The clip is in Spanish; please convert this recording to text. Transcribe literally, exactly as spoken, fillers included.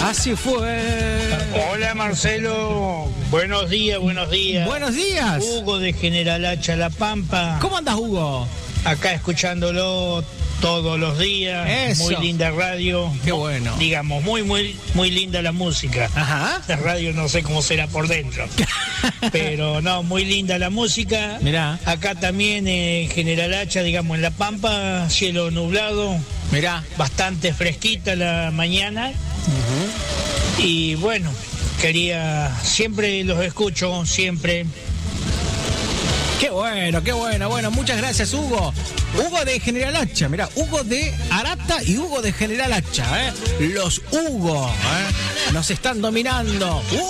Así fue. Hola Marcelo, buenos días, buenos días. Buenos días. Hugo de General Hacha, La Pampa. ¿Cómo andas, Hugo? Acá escuchándolo todos los días. Eso. Muy linda radio. Qué bueno. Digamos, muy, muy, muy linda la música. Ajá. La radio no sé cómo será por dentro. Pero no, muy linda la música. Mirá. Acá también en General Hacha, digamos, en La Pampa, cielo nublado. Mirá. Bastante fresquita la mañana. Uh-huh. Y bueno, quería, siempre los escucho, siempre. Qué bueno, qué bueno. Bueno, muchas gracias, Hugo. Hugo de General Hacha, mirá, Hugo de Arata y Hugo de General Hacha, ¿eh? Los Hugo, ¿eh? Nos están dominando.